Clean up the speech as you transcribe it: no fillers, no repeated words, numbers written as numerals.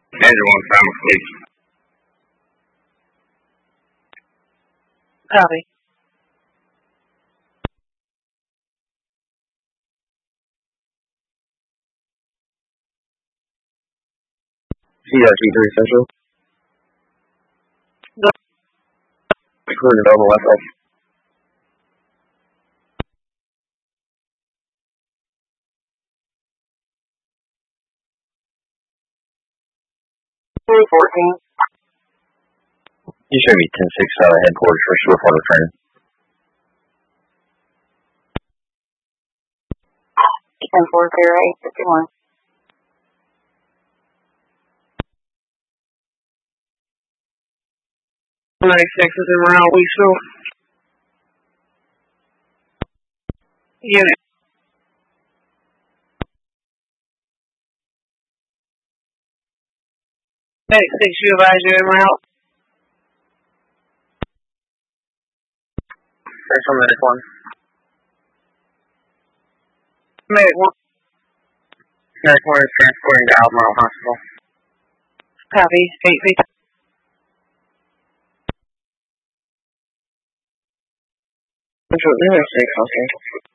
Everyone's sound asleep. Copy. CRT3 Central. Go. Recruiting Nova West Off. You should be 10-6 out of headquarters for Swiftwater training. 10-4-0-8-51. Six is in route, we still. Unit. 86, you advise you en route. Central Medic 1. Medic 1. Medic 1 is transporting to Albemarle Hospital. Copy. 8 feet. Central 06, okay.